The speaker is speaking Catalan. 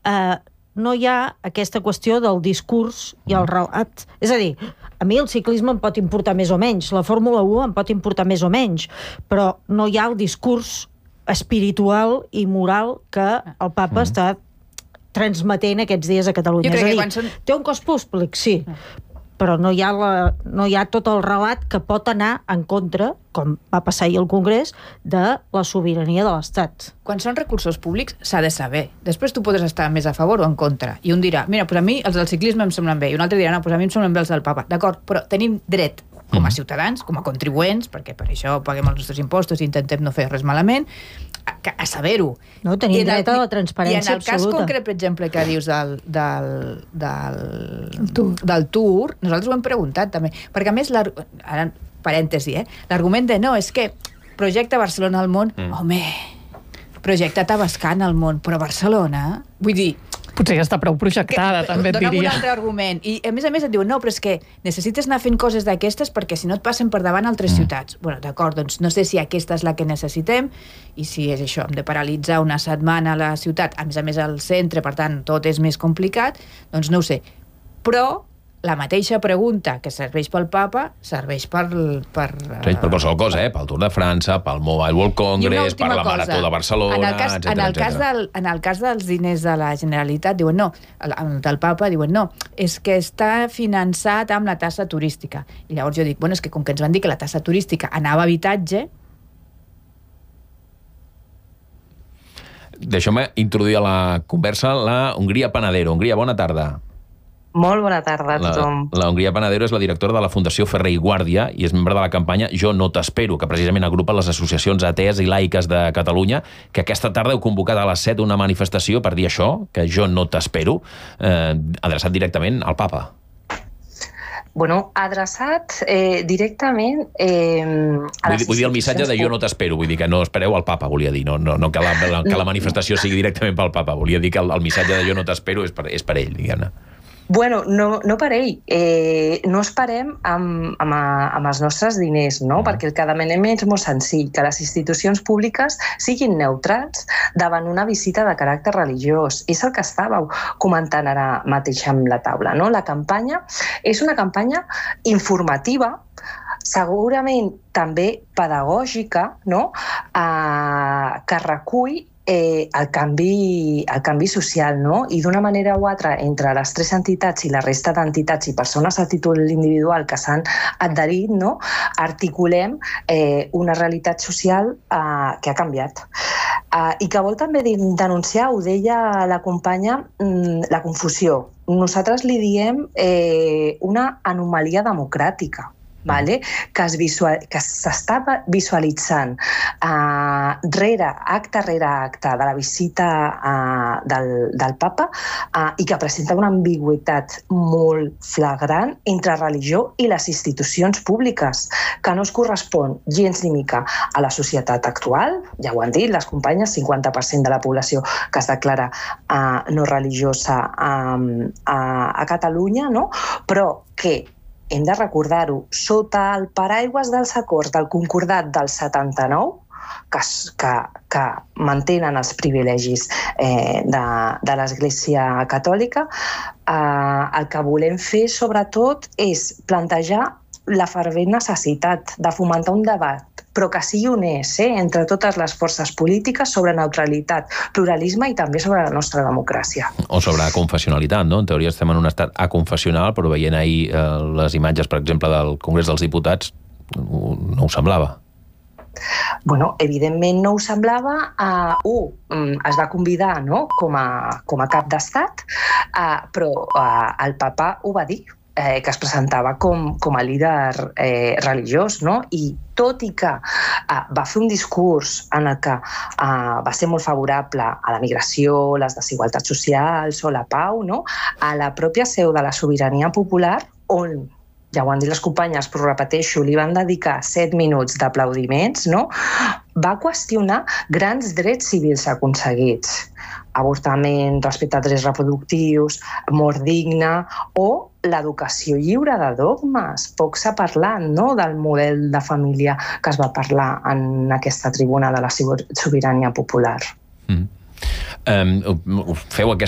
no hi ha aquesta qüestió del discurs i el relat. És a dir, a mi el ciclisme em pot importar més o menys, la Fórmula 1 em pot importar més o menys, però no hi ha el discurs espiritual i moral que el papa està transmetent aquests dies a Catalunya. És a dir, té un cos públic, sí, però no hi ha tot el relat que pot anar en contra, com va passar ahir al Congrés, de la sobirania de l'Estat. Quan són recursos públics s'ha de saber. Després tu podràs estar més a favor o en contra. I un dirà, mira, a mi els del ciclisme em semblen bé, i un altre dirà, no, a mi em semblen bé els del papa. D'acord, però tenim dret, com a ciutadans, com a contribuents, perquè per això paguem els nostres impostos i intentem no fer res malament, a saber-ho. No, tenim dret a la transparència absoluta. I en el cas concret, per exemple, que dius del Tour, nosaltres ho hem preguntat també, perquè a més, ara, parèntesi, l'argument de no, és que projecta Barcelona al món, home, projecta Tavascan al món, però Barcelona, vull dir... Potser ja està prou projectada, també et diria. Dóna'm un altre argument. I a més et diuen, no, però és que necessites anar fent coses d'aquestes perquè si no et passen per davant altres ciutats. Bueno, d'acord, doncs no sé si aquesta és la que necessitem i si és això, hem de paralitzar una setmana a la ciutat, a més al centre, per tant, tot és més complicat, doncs no ho sé. Però la mateixa pregunta que serveix pel papa serveix per qualsevol cosa, pel Tour de França, pel Mobile World Congress, per la Marató de Barcelona, etcètera. En el cas dels diners de la Generalitat, diuen no, del papa diuen no, és que està finançat amb la tassa turística. I llavors jo dic, bueno, és que com que ens van dir que la tassa turística anava a habitatge... Deixeu-me introduir a la conversa la Hongria Panadero. Hongria, bona tarda. Molt bona tarda a tothom. La Hongria Panadero és la directora de la Fundació Ferrer i Guàrdia i és membre de la campanya Jo no t'espero, que precisament agrupa les associacions atees i laiques de Catalunya, que aquesta tarda heu convocat a les 7 una manifestació per dir això, que jo no t'espero, adreçat directament al papa. Bueno, adreçat directament... Vull dir el missatge de jo no t'espero, vull dir que no espereu al papa, volia dir, no que la manifestació sigui directament pel papa, volia dir que el missatge de jo no t'espero és per ell, diguem-ne. Bueno, no per ell. No esperem amb els nostres diners, no? Perquè el que demanem és molt senzill, que les institucions públiques siguin neutrals davant una visita de caràcter religiós. És el que estàveu comentant ara mateix amb la taula, no? La campanya és una campanya informativa, segurament també pedagògica, no? Que recull el canvi social, no? I d'una manera o altra, entre les 3 entitats i la resta d'entitats i persones a títol individual que s'han adherit, no? Articulem una realitat social que ha canviat. I que vol també denunciar, ho deia la companya, la confusió. Nosaltres li diem una anomalia democràtica, que s'està visualitzant acte rere acte de la visita del papa i que presenta una ambigüitat molt flagrant entre religió i les institucions públiques, que no es correspon gens ni mica a la societat actual. Ja ho han dit les companyes, 50% de la població que es declara no religiosa a Catalunya, no? Però que hem de recordar-ho, sota el paraigües dels acords del Concordat del 79, que mantenen els privilegis de l'Església Catòlica, el que volem fer, sobretot, és plantejar la fervent necessitat de fomentar un debat, però que sigui honest entre totes les forces polítiques sobre neutralitat, pluralisme i també sobre la nostra democràcia. O sobre confessionalitat, no? En teoria estem en un estat aconfessional, però veient ahir les imatges, per exemple, del Congrés dels Diputats, no ho semblava. Bueno, evidentment no ho semblava. Es va convidar, no?, com a cap d'estat, però el papa ho va dir, que es presentava com a líder religiós, no? I tot i que va fer un discurs en el que va ser molt favorable a la migració, les desigualtats socials o la pau, no? A la pròpia seu de la sobirania popular, on, ja ho han dit les companyes, però repeteixo, li van dedicar 7 minuts d'aplaudiments, no? Va qüestionar grans drets civils aconseguits. Avortament, respecte a drets reproductius, mort digna o l'educació lliure de dogmes. Poc s'ha parlat, no?, del model de família que es va parlar en aquesta tribuna de la sobirania popular. Feu